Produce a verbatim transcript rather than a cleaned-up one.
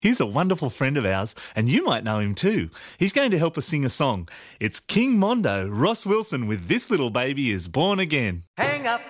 He's a wonderful friend of ours, and you might know him too. He's going to help us sing a song. It's King Mondo, Ross Wilson with This Little Baby Is Born Again. Hang up